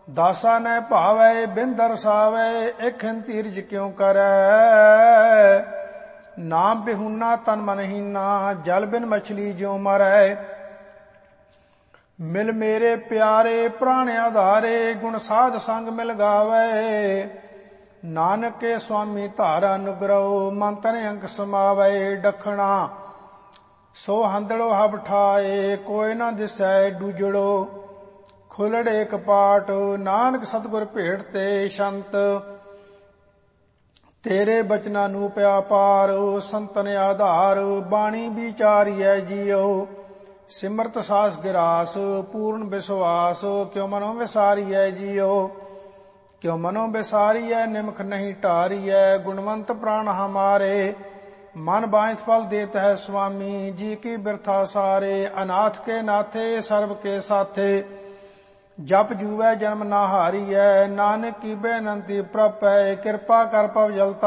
दासा न भावै बिन दरसावै इखन तीरज क्यों करै। नाम बिहुना तन मन हीना जल बिन मछली ज्यों मरै। मिल मेरे प्यारे प्राण आधारे गुण साध संग मिल गावै। नानक के स्वामी धारा अनुग्रहो मन तन अंक समावै। डखना सो हंदड़ो हब ठाए कोई न दिसै डूजड़ो। खुलड़े कपाट नानक सतगुर भेट ते संत। तेरे बचना नूप अपार संतन आधार। बाणी विचारियै जियो सिमरत सास गिरास। पूर्ण विश्वास क्यों मनो विसारियै जियो। क्यों मनो विसारियै निमख नहीं टारियै। गुणवंत प्राण हमारे मन बांझ फल देत है स्वामी। जी की बिरथा सारे अनाथ के नाथे सर्व के साथे। जप जूवै जन्म ना हारियै नानक की बेनंती प्रपै। कृपा कर पव जलता